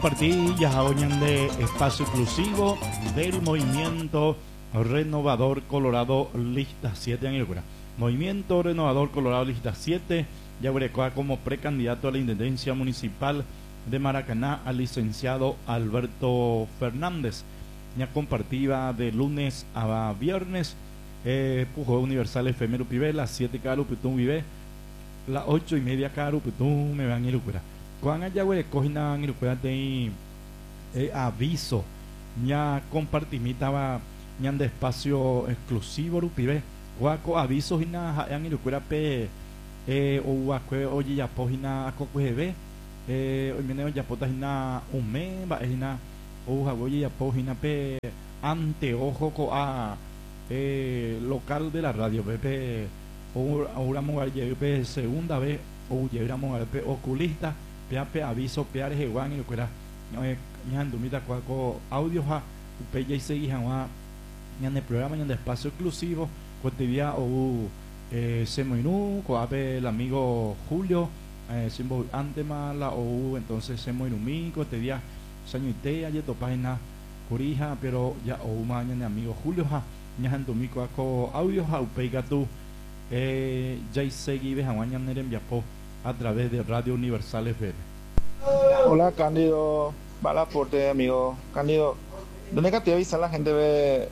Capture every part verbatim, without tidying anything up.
Partillas ahoñan de espacio exclusivo del movimiento renovador Colorado lista siete en Ilocura. Movimiento renovador Colorado lista siete ya brecoa como precandidato a la intendencia municipal de Maracaná al licenciado Alberto Fernández. Ya compartida de lunes a viernes. Eh, Pujo Universal F M Lupivé, las siete Caru Putún Vive, las ocho y media Caru Putún me van a Ilocura. Cuando haya cogina en de eh, aviso, ya compartimita ya de espacio exclusivo rupibe, cuaco avisos y na en Ilocura pe eh, o acue oye ya pogina a cocuebe, eh, hoy viene ya potas na un mes, va na o oye ya pogina pe anteojo co a eh, local de la radio pepe o ahora mongar pe segunda vez o llegamos al pe oculista pe aviso pear jewan y lo que era ñan dumita cuaco audio ha upeya y segui jawa ñan de programa ñan de espacio exclusivo cotidia o eh, semoinu coape el amigo Julio eh, simbo antema la o entonces semoinu mi cotidia sañuitea y to página corija pero ya o mañana de amigo Julio ha ñan dumita cuaco audio ha upeiga tu eh, ya y segui ve jawa ñan neren viapo a través de Radio Universal F M. Hola Cándido, va el aporte amigo Cándido. ¿Dónde que te avisa la gente ve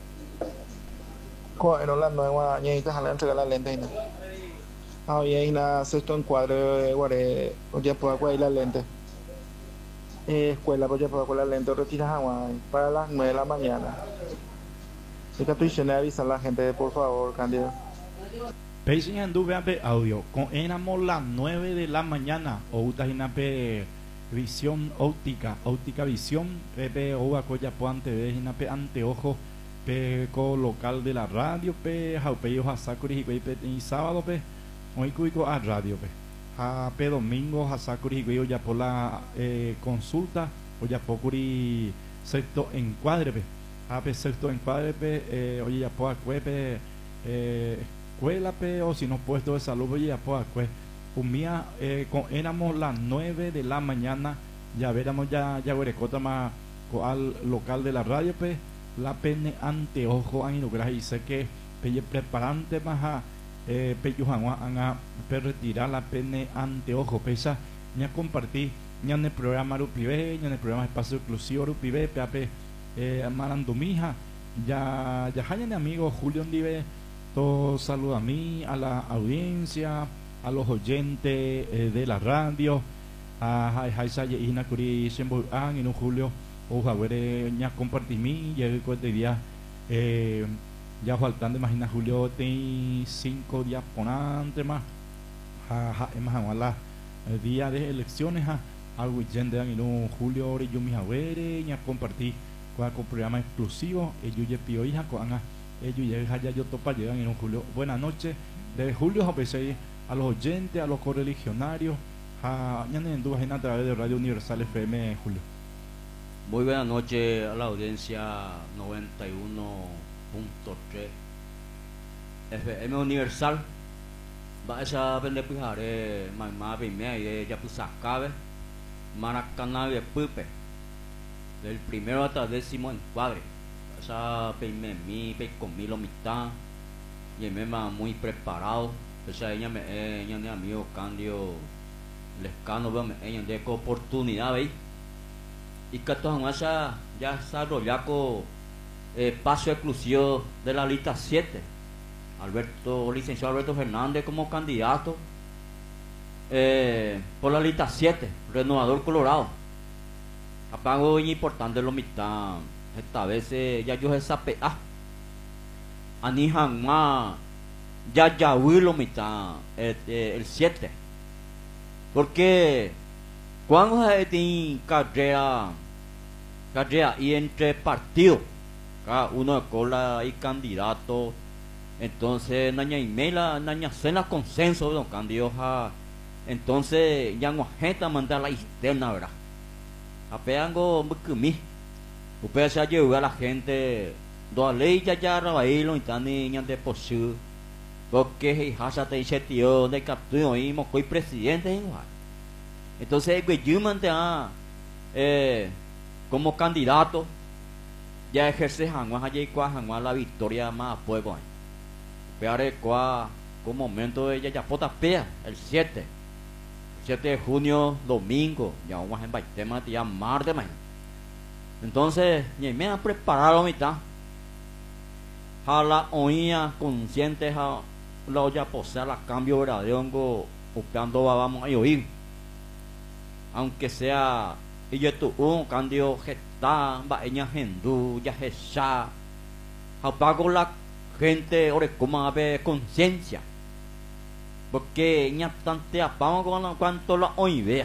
en la nueva ñeita a la entrega la lente? Ah, bien, na sexto encuadre guare, oye puedo cuál la lente. Eh, escuela oye puedo cuál la lente retiras agua para las nueve de la mañana. ¿Dónde que tú dices avisa a la gente por favor Cándido? Pacing anduve a pe audio con enamos las nueve de la mañana o utajina pe visión óptica óptica visión pe o acoya po ante de hina pe anteojo pe co local de la radio pe jaupeyo hasakuri y pe y sábado pe hoy cuico a radio pe a pe domingo hasakuri y ya por la eh, consulta o ya pocuri sexto encuadre pe a pe sexto encuadre pe eh, oye ya po acuepe eh, escuela pe o si no puesto de salud ya pues pues un día eh, con, éramos las nueve de la mañana ya veramos ya ya verecota más al local de la radio pe la pene anteojo an inaugurar y sé que pe preparante más a eh, pe yuhan a pe retirar la pene anteojo pesa ya compartí ya en el programa Rupibe ya en el programa espacio exclusivo Rupibe pe pe eh, marandumija ya ya hay amigo Julio Ndive. Todo saludo a mí, a la audiencia, a los oyentes eh, de la radio, a Jaisa y Inacuri, Sembo An, en un julio, o Javier, ya compartí mi, ya el cuento día, eh, ya faltando, imagina julio, ten cinco días por antes más, a la día de elecciones, a weekend en un julio, yo mi Javier, ya compartí con el programa exclusivo, ellos ya pio hija con ellos llegan ya yo topa llegan en un julio. Buenas noches de julio a pesar a los oyentes, a los correligionarios, a a través de Radio Universal F M Julio. Muy buenas noches a la audiencia noventa y uno punto tres F M Universal. Va esa vende pujare mamá primera y ya pues acabe Maracaná de Pupe del primero hasta el décimo encuadre. Esa peime mi pe comí lo mitad y me va muy preparado esa ella me ella mi amigo Candio Lescano me ella de oportunidad veis y que todos esa ya desarrollado eh, paso exclusivo de la lista siete Alberto licenciado Alberto Fernández como candidato eh, por la lista siete renovador Colorado apago importante lo mitad. Esta vez eh, ya yo esa pe ah anijan más ya ya lo mitad el siete porque cuando se tiene carrera carrera y entre partidos cada uno de cola y candidato entonces naña y mela naña cena consenso don Candioja entonces ya no gente mandar la externa verdad apeango muy usted se ayuda a la gente do ley ya ya rabailo y tan niña de posu porque hasa te dice tío de captura y mo coi presidente igual entonces güey yo mante a eh como candidato, ya ejerce Hanguá, Hanguá la victoria más pueblo. Peare con momento de Yayapota Pea, el siete. siete de junio, domingo, ya vamos a embajar tema ya martes mañana. Entonces, ni me han preparado mitad. A la oía consciente, a la olla posee la cambio verdadero, buscando vamos a oír. Aunque sea, y yo tu un cambio gesta, va ella hendú, ya jesá. Apago la gente, ahora como a ver conciencia. Porque ya tante apagamos con cuanto la oí vea.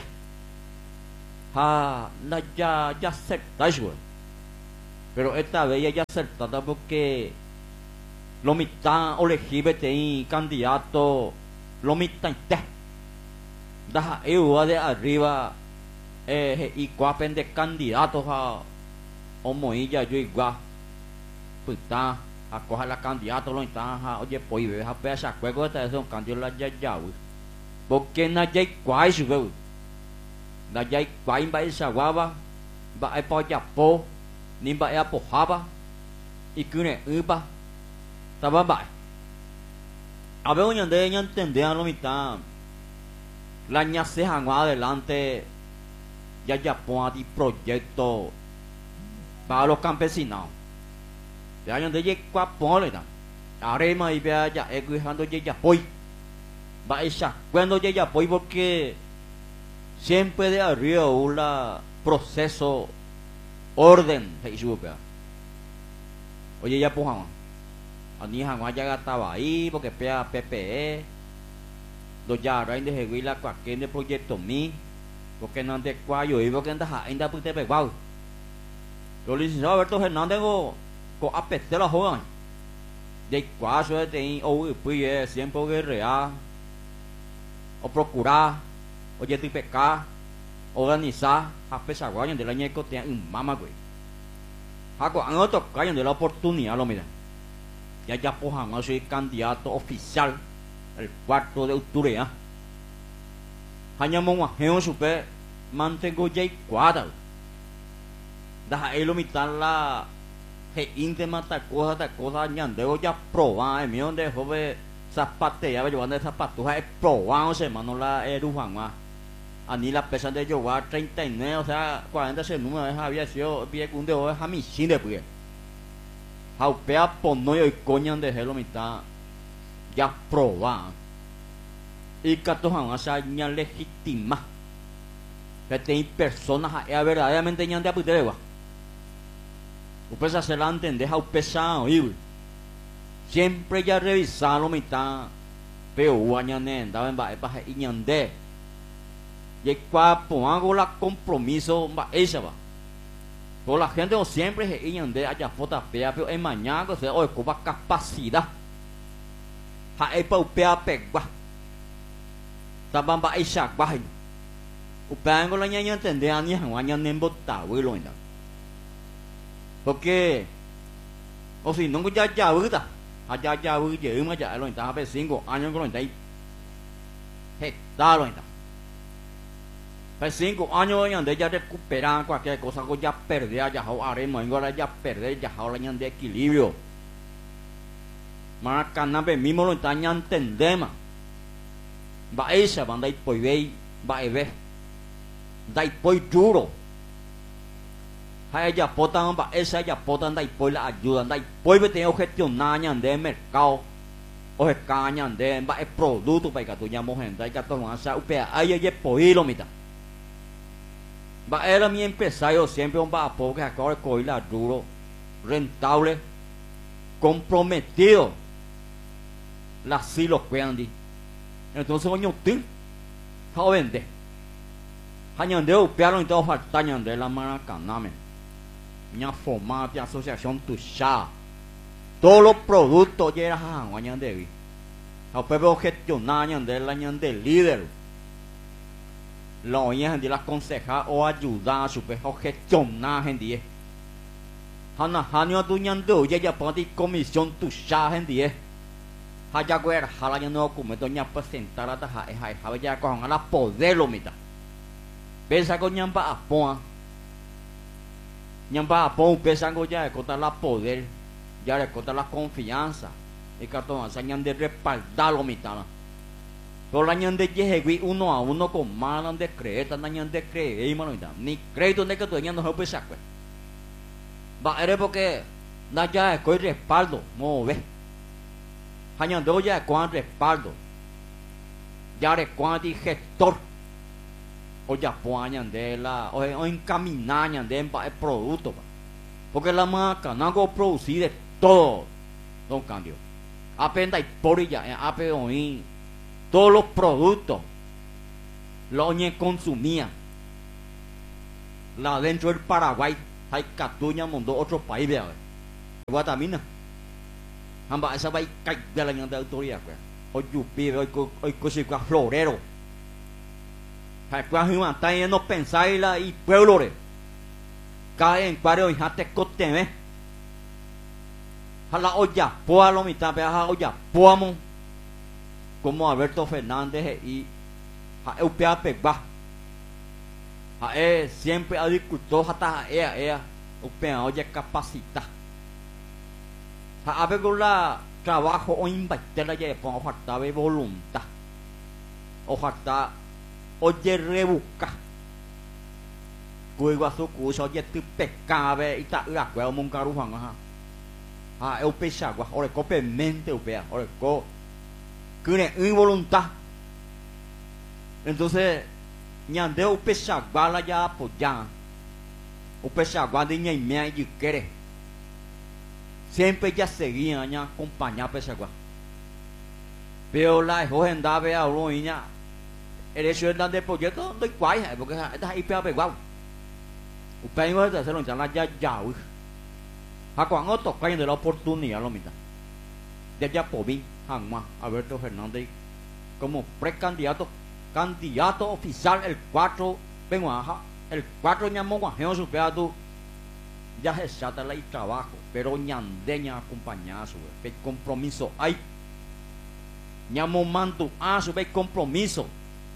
Ah, la ya, ya acepta eso. Pero esta vez ya acertada porque lo mitad elegible te candidato, lo mitad te. Da eu de arriba eh, y cuapen de candidatos a homoilla yo igual. Pues está a coger la candidata lo está oye pues ve a pesa juego esta es un candidato la ya ya. Porque na ya quai su na ya quai ba isa guava ba ai po ya po ni ba ya po haba y que ne uba estaba ba. A ver uñan de ella entender lo mitad. La ña se hango adelante ya ya pon di proyecto para los campesinos. Ya yo de llegó pole dan. Arema y vea ya eguijando ya poi. Va esa cuando ya poi porque siempre de arriba un proceso orden se sube. Oye ya pujan. Ani hango ya estaba ahí porque pea P P E. Los ya rain de Heguila cualquier de proyecto mi porque no ande cuayo y porque anda ainda puede pegar. Lo licenciado Alberto Hernández go có áp bết la hoa de quá số tem ou pui sempre o guerrear o procurar o identificar organizar a pesar de la ñeco tem un mama güey hago an otro cayo de la oportunidad lo mira ya ya pojan a soy candidato oficial el cuarto de octubre ya hanya mo wa heo supe mantengo ya cuadra da ahí lo mitad la que íntima ta cosa ta cosa ñandeo ya proba mi donde joven zapate ya llevando zapatos es probado se mano la erujanma a ni la pesa de llevar treinta y nueve o sea cuarenta ese número había sido bien un de hoy a mi sin de pues haupea pono y coñan de lo mitad ya proba y catojan o sea ña legítima que tiene personas verdaderamente ñande a putewa. Usted se la entender a pesado siempre ya revisar lo mitad pero añane andaba en bae baje y ñande y cuando hago la compromiso va esa va por la gente o siempre se ñande allá foto fea pero en mañana o sea hoy con capacidad ha e pa upea pegua taban ba esa baje upea ngo la ñaña entender ani han nembo ta we lo ina. Porque o si no ya ya vuelta allá ya vuelta ya más ya lo está hace cinco años con lo está ahí está lo está hace cinco años ya de ya recuperar cualquier cosa que ya perder ya o haremos ahora ya perder ya ahora ya de equilibrio más canapé mismo lo está ya entendemos va esa banda y pues ve va a ver da y pues duro hay ya potan ba esa ya potan da y pues la ayuda da y pues me tengo gestionar de mercado o es caña de ba el producto para que tú llamo gente que tú vas a upea hay ya pues lo mitad ba era mi empresario siempre un ba porque acá coi la duro rentable comprometido la sí lo cuidan entonces coño tú joven de hañande upea lo intento faltar de la mano caname ña formar de asociación tuya todos los productos ya era añan de a pepe gestionar de la ñan de líder la oña de la conseja o ayudar a su pejo gestionar gente hana hanio tu ñan de ya ya pati comisión tuya gente haya guerra hala ya no documento ña presentar a ta ha ha ya con a la poder lo mitad pesa con ñan pa apon Ñamba pon pesango ya cota la poder, ya le cota la confianza. Y cartón sañan de respaldar lo mitad. Pero la ñan de llegue uno a uno con malan de creer, tan ñan de creer, mano ni crédito de que tú ñan no pesaco. Va eres porque na ya coi respaldo, no ve. Hañan do ya con respaldo. Ya de cuanti gestor. O ya poñan de la o, o encaminan de el producto. Porque la marca no hago producir de todo. Don cambio. Apenda y por ella, ape oín. Todos los productos los oñe consumían. La dentro del Paraguay, hay Catuña, mundo otro país, vea. Guatamina. Amba esa va a caer de la ñan de autoridad, pues. Hoy yupi, hoy hoy cosí florero. Hay no pensáis la y pueblo re. Cae en cuadro y jate coteme. A la olla, poa lo mitad, a olla, poamo. Como Alberto Fernández y a Eupea Pegba. A él siempre agricultor hasta a ella, ella, Eupea, oye, capacita. A ver con la trabajo o invertir la ya pongo falta de voluntad. O falta oye rebusca. Cuigo a su curso, oye, tu pecado y ta la cueva un carujan, ajá. Ah, eu pechagua, ora cope mente eu pea, ora co que involuntad. Entonces, ñande o pechagua la ya apoyan. O pechagua de ña mea y quiere. Siempre ya seguían ya acompañar pechagua. Pero la joven da ve a uña. El hecho es de proyecto no hay guay, porque está ahí pea pegado. O pea de hacerlo ya la ya ya. A cuando toca de la oportunidad lo mitad. De allá por mí, Hanma, Alberto Fernández, como precandidato, candidato oficial el cuatro, vengo a el cuatro ñamo guajeo superado, ya se trata el trabajo, pero ñandeña acompañada su el compromiso hay. Ñamo mando a su compromiso.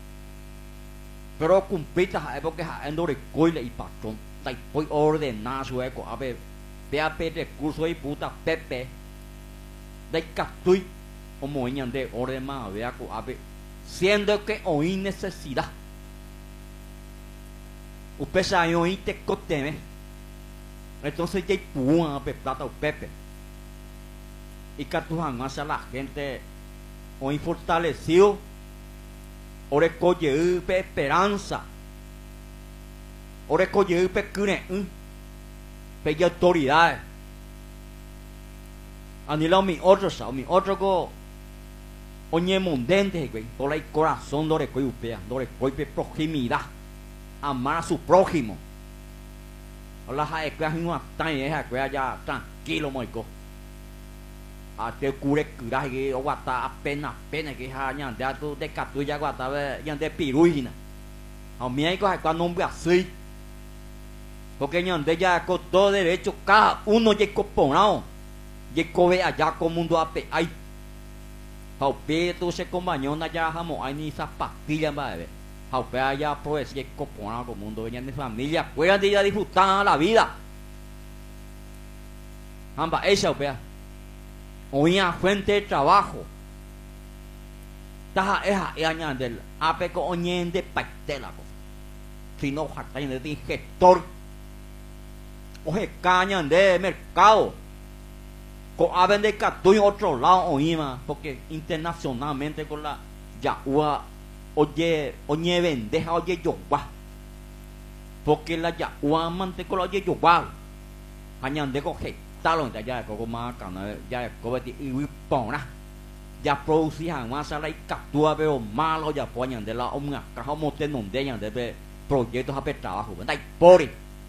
Pero cumplita a porque en do recoile y patrón, tai voy ordenar su eco a ver. P A P recurso y puta Pepe de Catuy como venían de orden más vea siendo que hoy necesidad usted sabe hoy te coteme entonces ya puan a plata o Pepe y Catujan hacia la gente hoy fortalecido ore coye esperanza ore coye pecune pero autoridades. Anilao mi otro sao, mi otro go oñe mundente, güey. Por el corazón no recoy upea, no recoy proximidad. Amar a su prójimo. Hola, jae que hay una tan esa que ya tranquilo, moico. A te cure cura que o guata apenas apenas que ha ñande a tu de catuya guata ñande piruina. A mí hay que cuando nombre así. Porque ñande ya con todo derecho, cada uno ya componado. Ya ve allá con mundo ape ay. Paupe tu se compañona ya jamo hay ni zapatillas va a ver. Paupe allá pues ya componado con mundo venían de familia, puedan de ir a disfrutar la vida. Amba esa opea. Oía fuente de trabajo. Taja esa ella ñande ape con oñende paitela cosa. Si no jacta de gestor. Oje cañan de mercado. Con aven de Catuy otro lado oíma, porque internacionalmente con la Yahua oye, oye vendeja, oye yoguá. Porque la Yahua mante con la oye yoguá. Añan de coge talón de allá de coco más cana, ya de cobeti y wipona. Ya producían más a la y Catúa pero malo ya poñan de la omna, caja mote nondeñan de proyectos a trabajo, ¿verdad? Por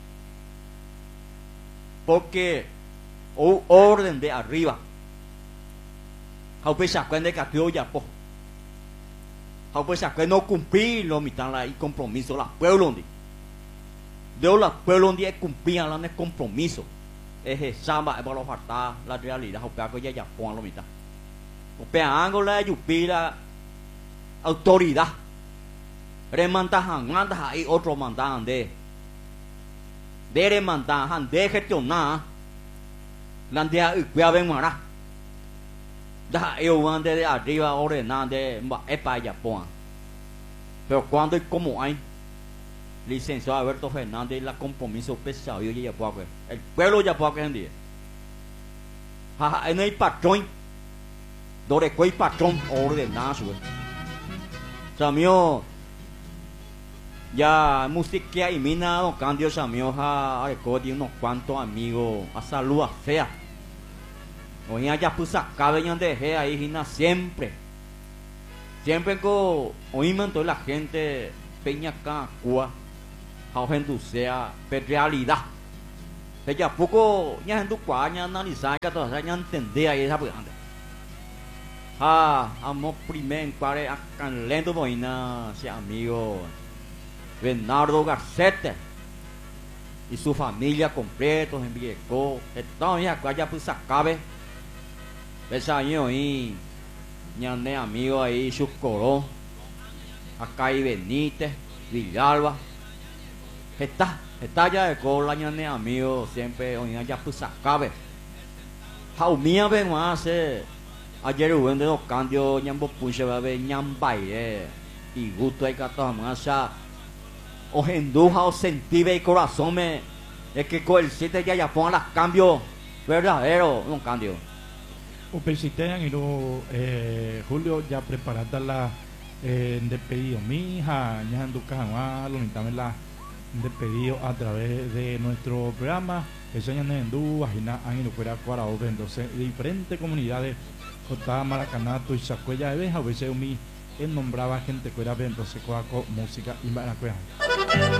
porque o orden de arriba. How pesa cuando Catúa ya po. How pesa cuando no cumplir lo mitad la y compromiso la pueblo de. De la pueblo de cumplían los compromiso. Es samba es para faltar la realidad. How pesa ya ya pon lo mitad. O pea angola yupira autoridad. Remantajan mandas ahí otro mandajan de dere manda han de gestiona la de cuia ven mara da eu ande de arriba ordenando es para Japón. Pero cuando y como hay licenciado Alberto Fernández la compromiso pesado y ya puedo el pueblo ya puedo que en día en el patrón dore coi patrón ordenado su samio ya música y mina no cambio samio ha recordé unos cuantos amigos a salud a fea hoy ya pues acabe ya dejé ahí gina siempre siempre con oímos toda la gente peña acá cua a gente sea pero realidad ella poco ya gente cua ya analizar que todas ya entender ahí esa pues ah amo primero en pare acá lento boina ese amigo Bernardo Garcete y su familia completos en Vieco entonces ya ya pues acabe ese año ahí ñane amigo ahí Chucoró acá y Benítez Villalba está está ya de cola ñane amigo siempre oiga ya pues acabe jaumía ven más ayer hubo de los cambios ñambo puche va a ver ñambay y gusto hay que tomar esa ojenduja o sentir el corazón me es que con el sitio ya ya pongan los cambios verdaderos un cambio Upesitean y lo eh, Julio ya preparada la eh, despedido mi hija ñando cama lo necesitamos la despedido a través de nuestro programa ese año en du agina han ido fuera cuara entonces diferentes comunidades Cotá Maracanato y Chacuella de Beja a veces mi él nombraba gente fuera entonces coaco música y maracueja